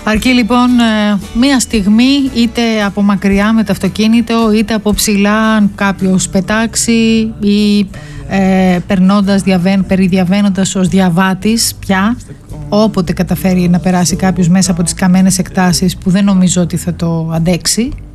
Αρκεί λοιπόν μία στιγμή, είτε από μακριά με το αυτοκίνητο, είτε από ψηλά αν κάποιος πετάξει ή περιδιαβαίνοντας ως διαβάτης πια, όποτε καταφέρει να περάσει κάποιος μέσα από τις καμένες εκτάσεις που δεν νομίζω ότι θα το αντέξει.